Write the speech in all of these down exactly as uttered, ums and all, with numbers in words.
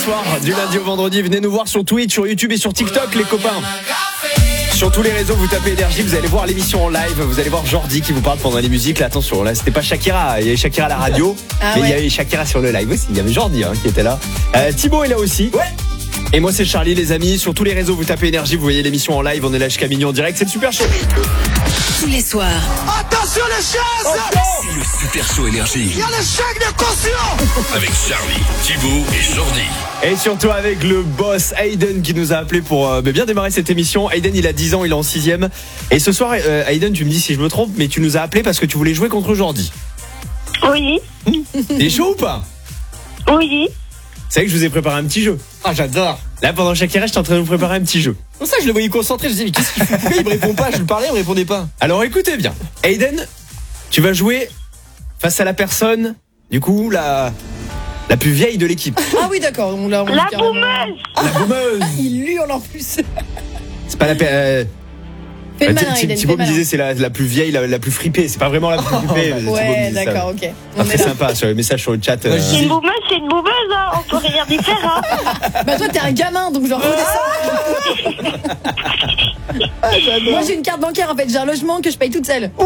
soir, du lundi au vendredi. Venez nous voir sur Twitch, sur YouTube et sur TikTok, les copains. Sur tous les réseaux, vous tapez Énergie, vous allez voir l'émission en live. Vous allez voir Jordi qui vous parle pendant les musiques. Là, attention, là, c'était pas Shakira. Il y avait Shakira à la radio, ah mais ouais. Il y avait Shakira sur le live aussi. Il y avait Jordi hein, qui était là. Euh, Thibaut est là aussi. Ouais. Et moi, c'est Charlie, les amis. Sur tous les réseaux, vous tapez Énergie, vous voyez l'émission en live. On est là jusqu'à minuit en direct. C'est le Super Show. Tous les soirs. Attention les chaises. C'est le Super Show Énergie. Il y a le chèque de caution. Avec Charlie, Thibaut et Jordi. Et surtout avec le boss Hayden qui nous a appelé pour euh, bien démarrer cette émission. Hayden, il a dix ans, il est en sixième. Et ce soir, euh, Hayden, tu me dis si je me trompe, mais tu nous as appelé parce que tu voulais jouer contre Jordi. Oui. T'es chaud ou pas? Oui. C'est vrai que je vous ai préparé un petit jeu. Ah, j'adore. Là, pendant chaque arrêt, j'étais en train de vous préparer un petit jeu. Pour ça, je le voyais concentré. Je disais, mais qu'est-ce qu'il fait? Pourquoi il me répond pas? Je lui parlais, il me répondait pas. Alors écoutez bien. Hayden, tu vas jouer face à la personne, du coup, la, la plus vieille de l'équipe. Ah oui, d'accord. On l'a, on La carrément... boumeuse. La boumeuse. Il hurle en plus. C'est pas la... Euh... Fais le Bah, malin, Hayden, Thibaut fais me malin. disait c'est la, la plus vieille, la, la plus fripée. C'est pas vraiment la plus fripée. Thibaut me Ouais, disait ça. d'accord, ok. Ah, On très est là. sympa sur les messages sur le chat. euh, C'est une boumeuse, c'est une boumeuse, hein. On peut rien y faire, hein. Bah toi t'es un gamin donc genre redescends. Moi j'ai une carte bancaire en fait, j'ai un logement que je paye toute seule.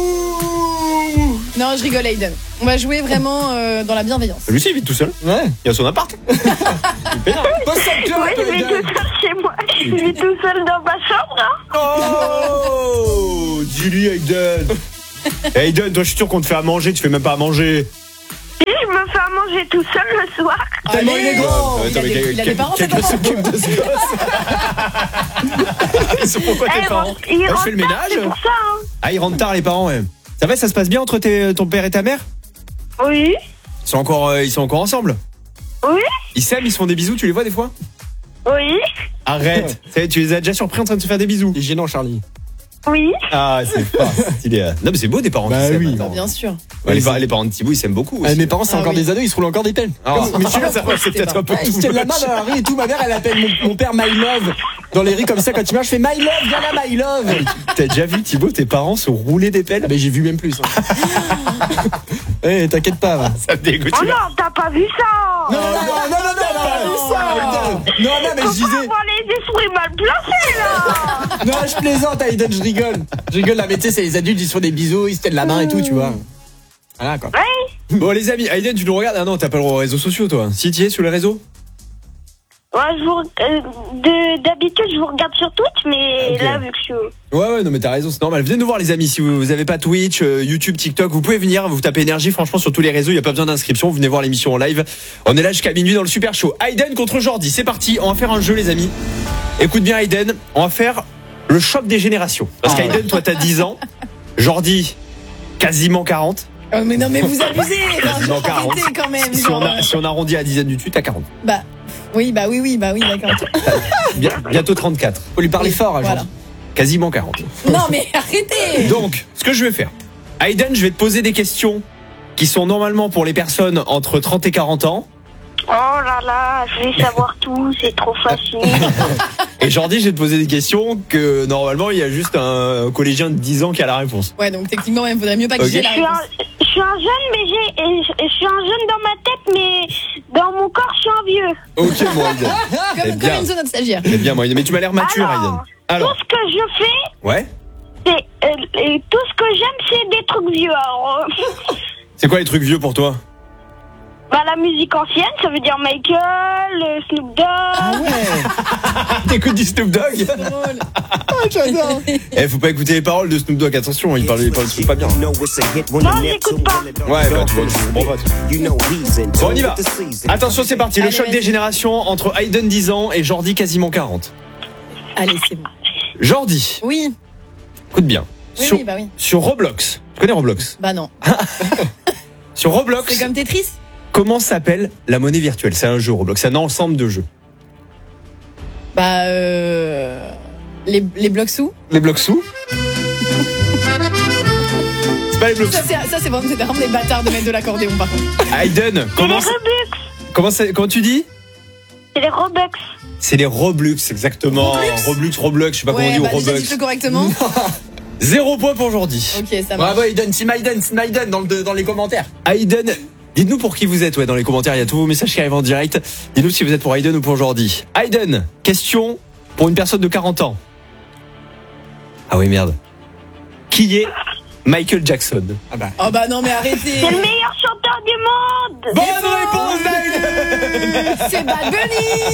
Non je rigole Hayden. On va jouer vraiment euh, dans la bienveillance. Lui aussi il vit tout seul. Ouais. Il a son appart. Pas ça que Oui, je vis tout seul chez moi. Je vis tout seul dans ma chambre, hein. Oh, dis-lui Hayden. Hayden, toi je suis sûr qu'on te fait à manger, tu fais même pas à manger. Et je me fais à manger tout seul le soir. Tellement il est grand. Il a des, il a des parents, c'est Quelqu'un pas s'occupe de ce gosse. Ils sont pourquoi tes Eh, parents rentre- il Ah, je rentre fais le tard, ménage. c'est pour ça, hein. Ah, ils rentrent tard les parents, ouais. Ça va, ça se passe bien entre tes, ton père et ta mère? Oui. Ils sont encore, euh, ils sont encore ensemble? Oui. Ils s'aiment, ils se font des bisous, tu les vois des fois? Oui. Arrête. Ça y est, tu les as déjà surpris en train de se faire des bisous? C'est gênant, Charlie. Oui. Ah, c'est pas stylé. Non, mais c'est beau des parents Bah qui s'aiment. oui. attends. bien sûr. Ouais, les, par- les parents de Thibaut, ils s'aiment beaucoup aussi. Ah, mes parents, c'est Ah encore oui. des ados, ils se roulent encore des pelles. Ah, Comme- mais tu vois, ça va, c'est peut-être un peu Ouais, ils tout se tiennent la main moche. dans la rue et tout. Ma mère, elle appelle mon, mon père My Love. Dans les rues comme ça, quand il marche, je fais My Love, viens là, My Love. T'as déjà vu Thibaut, tes parents se rouler des pelles? Ah, mais j'ai vu même plus. Hein. Eh, t'inquiète pas. Va. Ça me dégoûte. Oh non, t'as pas vu ça. Non, non, non, non, non, non, non, non, non, non, mais je Faut pas disais. avoir les esprits mal placés, là. Non, je plaisante, Hayden, je rigole. Je rigole, là, mais tu sais, c'est les adultes, ils se font des bisous, ils se tiennent la main et tout, tu vois. Voilà, quoi. Oui. Bon, les amis, Hayden, tu nous regardes? Ah non, t'as pas le droit aux réseaux sociaux, toi. Si tu es sur les réseaux? Ouais, je vous, euh, de, d'habitude, je vous regarde sur Twitch, mais Ok. là, vu que je suis... Ouais, ouais, non, mais t'as raison, c'est normal. Venez nous voir, les amis. Si vous, vous avez pas Twitch, euh, YouTube, TikTok, vous pouvez venir. Vous tapez Énergie, franchement, sur tous les réseaux. Il y a pas besoin d'inscription. Venez voir l'émission en live. On est là jusqu'à minuit dans le Super Show. Hayden contre Jordi. C'est parti. On va faire un jeu, les amis. Écoute bien, Hayden. On va faire le choc des générations. Parce Ah. qu'Hayden, toi, t'as dix ans. Jordi, quasiment quarante. Oh, mais non mais vous abusez. Quasiment Enfin, quarante. arrêtez quand même. Si on, genre. a, si on arrondit à la dizaine du dessus, t'as quarante. Bah oui bah oui oui bah oui d'accord. Bien, bientôt trente-quatre. Faut lui parler fort, hein, Voilà. Jordi. Quasiment quarante. Non mais arrêtez. Donc, ce que je vais faire, Hayden, je vais te poser des questions qui sont normalement pour les personnes entre trente et quarante ans. Oh là là, je vais savoir tout, c'est trop facile. Et Jordi, je vais te poser des questions que normalement, il y a juste un, un collégien de dix ans qui a la réponse. Ouais donc techniquement il faudrait mieux pas que Ok. j'ai Je la suis, un, réponse. je suis un jeune, mais j'ai, et je, je suis un jeune dans ma tête, mais dans mon corps, je suis un vieux. Ok, moi, Hayden. Comme, Eh comme bien. Enzo notre stagiaire. C'est bien, moi, mais tu m'as l'air mature, Alors, Hayden. Alors, Tout ce que je fais, ouais. c'est, euh, et tout ce que j'aime, c'est des trucs vieux. Alors, euh, C'est quoi les trucs vieux pour toi? bah, la musique ancienne, ça veut dire Michael, euh, Snoop Dogg. Ah ouais. T'écoutes du Snoop Dogg? Drôle. J'adore. Eh, faut pas écouter les paroles de Snoop Dogg, attention, il parle, il parle pas bien. Non, j'écoute pas. Ouais, bah, tu vois, tu comprends pas. Bon, on y va. Attention, c'est parti. Le Allez, choc vas-y. des générations entre Hayden dix ans et Jordi quasiment quarante. Allez c'est bon. Jordi, Oui écoute bien. oui sur, oui bah oui. sur Roblox, tu connais Roblox? Bah non. Sur Roblox, C'est comme Tetris. comment s'appelle la monnaie virtuelle? C'est un jeu Roblox, c'est un ensemble de jeux. Bah euh... les les blocs sous. Les blocs sous? C'est pas les blocs Ça sous. c'est ça c'est vraiment, c'est vraiment des bâtards de mettre de l'accordéon par contre. Hayden, C'est les comment, Robux. comment, c'est- comment tu dis? C'est les Robux. C'est les Roblox, exactement. Roblox Roblux, Roblox, je sais pas comment on Ouais dit, bah ou déjà Robux. dis-le correctement. Zéro point pour Jordi. Ok ça marche. Bravo, Hayden, Team Hayden, Team Hayden dans, le, dans les commentaires. Hayden, Dites-nous pour qui vous êtes, ouais, dans les commentaires, il y a tous vos messages qui arrivent en direct. Dites-nous si vous êtes pour Hayden ou pour Jordi. Hayden, question pour une personne de quarante ans. Ah oui, merde. Qui est Michael Jackson? Ah bah. Oh bah non mais arrêtez. C'est le meilleur chanteur du monde. Bonne réponse d'Hayden. C'est Bad Bunny.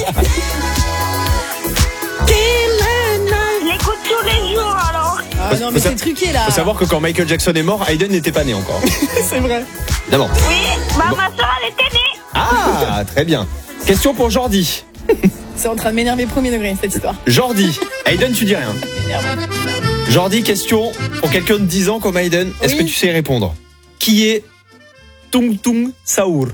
Je l'écoute tous les jours alors. Ah non mais Faut c'est truqué là. Faut savoir que quand Michael Jackson est mort, Hayden n'était pas né encore. C'est vrai. Évidemment. Oui, bah ma soeur elle était née. Ah, très bien. Question pour Jordi. C'est en train de m'énerver premier degré cette histoire. Jordi. Hayden, tu dis rien. Jordi, question pour quelqu'un de dix ans comme Hayden. Est-ce Oui. que tu sais y répondre? Qui est Tung Tung Saour?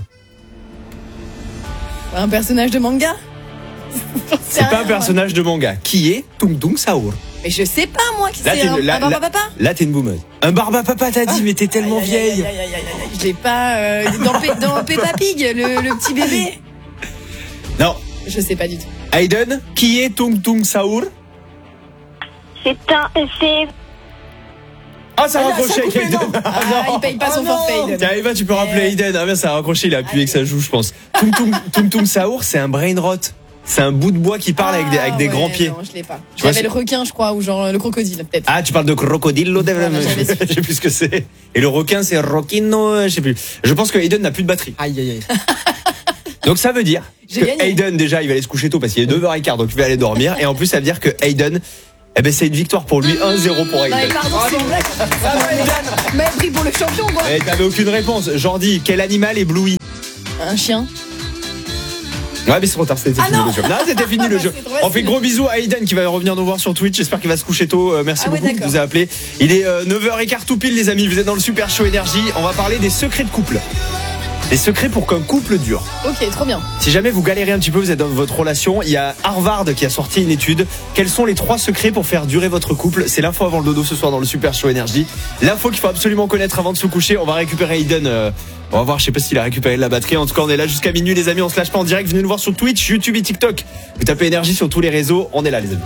Un personnage de manga? C'est pas un personnage de manga. Qui est Tung Tung Saour? Mais je sais pas moi qui Là, c'est t'es un, une- là- un barba là- papa. Là, t'es une boumeuse. Un barba papa, t'as dit, mais t'es tellement Aïe, aïe, aïe, vieille. aïe, aïe, aïe, aïe. Je l'ai pas euh, dans, Pe- dans Peppa Pig, le, le petit bébé. Non. Je sais pas du tout. Hayden, qui est Tung Tung Saour? C'est un, c'est Ah, ça a Ah, raccroché ça a avec coupé, Hayden. non. Ah, Ah, non. il paye pas Ah son non. forfait. Hayden. Tiens, Eva, tu peux rappeler Eh. Hayden. Ah, bien, ça a raccroché, il a appuyé que ça joue, je pense. Tung Tung, Tung Tung Saour, c'est un brain rot. C'est un bout de bois qui parle avec des, avec des Ah, grands ouais, pieds. Non, je l'ai pas. Tu vois, J'avais c'est- le requin, je crois, ou genre le crocodile, peut-être. Ah, tu parles de crocodilo, Voilà, je j'avais su. sais plus ce que c'est. Et le requin, c'est Roquino, je sais plus. Je pense que Hayden n'a plus de batterie. Aïe aïe aïe. Donc ça veut dire J'ai que gagné. Hayden, déjà, il va aller se coucher tôt parce qu'il est deux heures quinze, donc il va aller dormir. Et en plus, ça veut dire que Hayden, eh ben, c'est une victoire pour lui, un zéro pour Non, mais Hayden. pardon, c'est une blague. Il m'a pris pour le champion, quoi. Eh, t'avais aucune réponse. Jordi, quel animal éblouit? Un chien. Ouais, mais c'est trop tard, c'était Ah fini non. le jeu. Non, c'était fini le Bah, jeu. c'est trop On fait facile. gros bisous à Hayden qui va revenir nous voir sur Twitch. J'espère qu'il va se coucher tôt. Euh, merci Ah ouais, beaucoup de d'accord. nous a appelé. Il est euh, neuf heures quinze tout pile, les amis. Vous êtes dans le Super Show Énergie. On va parler des secrets de couple. Les secrets pour qu'un couple dure. Ok, trop bien. Si jamais vous galérez un petit peu, vous êtes dans votre relation, il y a Harvard qui a sorti une étude. Quels sont les trois secrets pour faire durer votre couple? C'est l'info avant le dodo ce soir dans le Super Show Énergie. L'info qu'il faut absolument connaître avant de se coucher. On va récupérer Hayden. euh, on va voir, je sais pas s'il a récupéré de la batterie. En tout cas, on est là jusqu'à minuit, les amis. On se lâche pas en direct. Venez nous voir sur Twitch, YouTube et TikTok. Vous tapez Énergie sur tous les réseaux. On est là, les amis.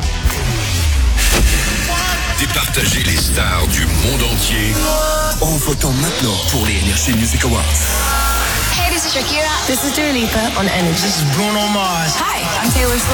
Départager les stars du monde entier en votant maintenant pour les Energy Music Awards. Hey, this is Shakira. This is Dua Lipa on Energy. Bruno Mars. Hi, I'm Taylor Swift.